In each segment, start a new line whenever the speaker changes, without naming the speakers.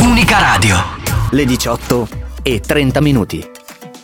Unica Radio.
Le 18:30.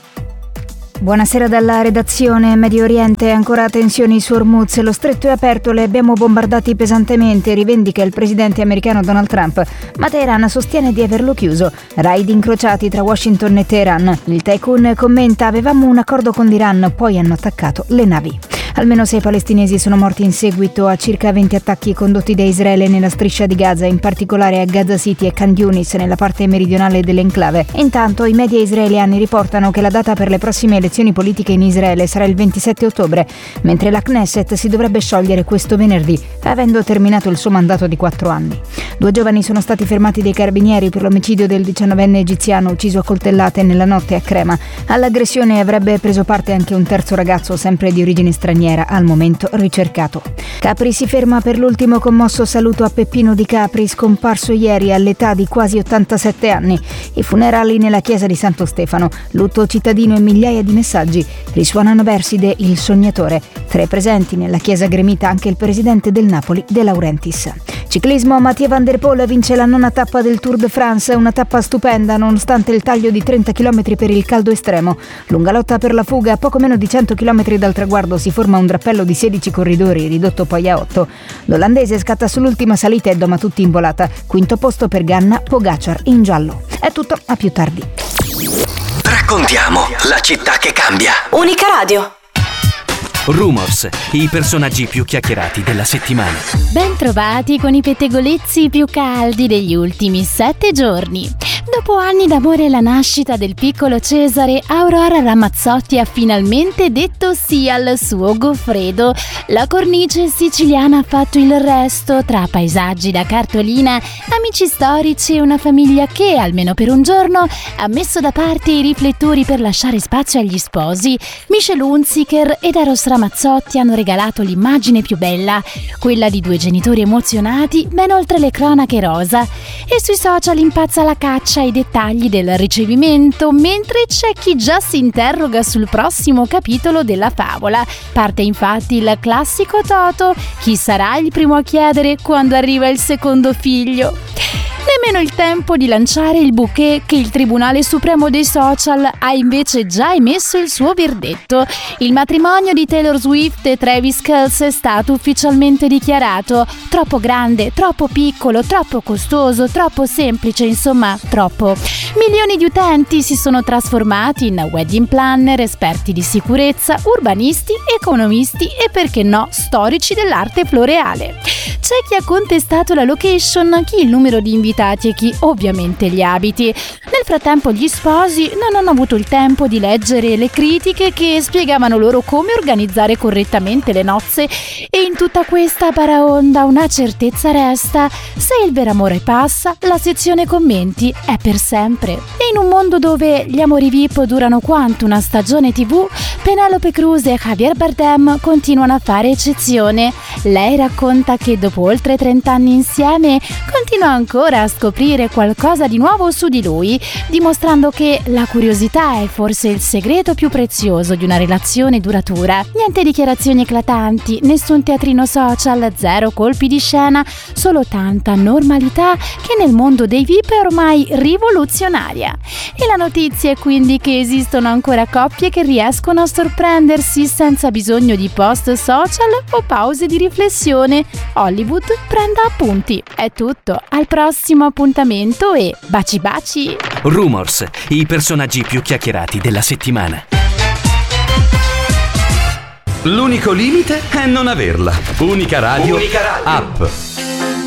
Buonasera dalla redazione. Medio Oriente, ancora tensioni su Hormuz, lo stretto è aperto, li abbiamo bombardati pesantemente, rivendica il presidente americano Donald Trump, ma Teheran sostiene di averlo chiuso. Raid incrociati tra Washington e Teheran. Il tycoon commenta: avevamo un accordo con l'Iran, poi hanno attaccato le navi. Almeno 6 palestinesi sono morti in seguito a circa 20 attacchi condotti da Israele nella striscia di Gaza, in particolare a Gaza City e Khan Yunis, nella parte meridionale dell'enclave. Intanto i media israeliani riportano che la data per le prossime elezioni politiche in Israele sarà il 27 ottobre, mentre la Knesset si dovrebbe sciogliere questo venerdì, avendo terminato il suo mandato di 4 anni. 2 giovani sono stati fermati dai carabinieri per l'omicidio del 19enne egiziano ucciso a coltellate nella notte a Crema. All'aggressione avrebbe preso parte anche un terzo ragazzo, sempre di origine straniera, al momento ricercato. Capri si ferma per l'ultimo commosso saluto a Peppino Di Capri, scomparso ieri all'età di quasi 87 anni. I funerali nella chiesa di Santo Stefano, lutto cittadino e migliaia di messaggi. Risuonano versi de Il Sognatore. Tra i presenti nella chiesa gremita anche il presidente del Napoli, De Laurentiis. Ciclismo, Mathieu Van Der Poel vince la 9ª tappa del Tour de France, una tappa stupenda nonostante il taglio di 30 km per il caldo estremo. Lunga lotta per la fuga, a poco meno di 100 km dal traguardo si forma un drappello di 16 corridori, ridotto poi a 8. L'olandese scatta sull'ultima salita e doma tutti in volata. Quinto posto per Ganna, Pogacar in giallo. È tutto, a più tardi.
Raccontiamo la città che cambia.
Unica Radio.
Rumors, i personaggi più chiacchierati della settimana.
Ben trovati con i pettegolezzi più caldi degli ultimi 7 giorni. Dopo anni d'amore e la nascita del piccolo Cesare, Aurora Ramazzotti ha finalmente detto sì al suo Goffredo. La cornice siciliana ha fatto il resto, tra paesaggi da cartolina, amici storici e una famiglia che, almeno per un giorno, ha messo da parte i riflettori per lasciare spazio agli sposi. Michelle Hunziker ed Eros Ramazzotti hanno regalato l'immagine più bella, quella di 2 genitori emozionati ben oltre le cronache rosa. E sui social impazza la caccia ai dettagli del ricevimento, mentre c'è chi già si interroga sul prossimo capitolo della favola. Parte infatti il classico Toto: chi sarà il primo a chiedere quando arriva il secondo figlio? Nemmeno il tempo di lanciare il bouquet che il Tribunale Supremo dei Social ha invece già emesso il suo verdetto. Il matrimonio di Taylor Swift e Travis Kelce è stato ufficialmente dichiarato. Troppo grande, troppo piccolo, troppo costoso, troppo semplice, insomma, troppo. Milioni di utenti si sono trasformati in wedding planner, esperti di sicurezza, urbanisti, economisti e, perché no, storici dell'arte floreale. C'è chi ha contestato la location, chi il numero di invitati e chi ovviamente gli abiti. Nel frattempo gli sposi non hanno avuto il tempo di leggere le critiche che spiegavano loro come organizzare correttamente le nozze, e in tutta questa baraonda una certezza resta: se il vero amore passa, la sezione commenti è per sempre. E in un mondo dove gli amori VIP durano quanto una stagione TV, Penelope Cruz e Javier Bardem continuano a fare eccezione. Lei racconta che dopo oltre 30 anni insieme continua ancora a scoprire qualcosa di nuovo su di lui, dimostrando che la curiosità è forse il segreto più prezioso di una relazione duratura. Niente dichiarazioni eclatanti, nessun teatrino social, 0 colpi di scena, solo tanta normalità che nel mondo dei VIP è ormai rivoluzionaria. E la notizia è quindi che esistono ancora coppie che riescono a sorprendersi senza bisogno di post social o pause di riflessione. Hollywood prenda appunti. È tutto, al prossimo appuntamento e baci baci!
Rumors, i personaggi più chiacchierati della settimana.
L'unico limite è non averla. Unica Radio, app.